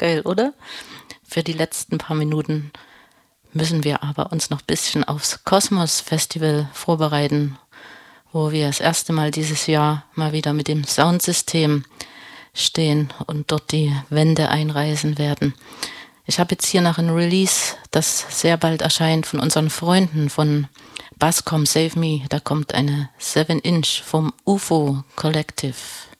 Geil, oder? Für die letzten paar Minuten müssen wir aber uns noch ein bisschen aufs Kosmos Festival vorbereiten, wo wir das erste Mal dieses Jahr mal wieder mit dem Soundsystem stehen und dort die Wände einreißen werden. Ich habe jetzt hier noch ein Release, das sehr bald erscheint von unseren Freunden von Basscom Save Me. Da kommt eine 7-Inch vom UFO Collective.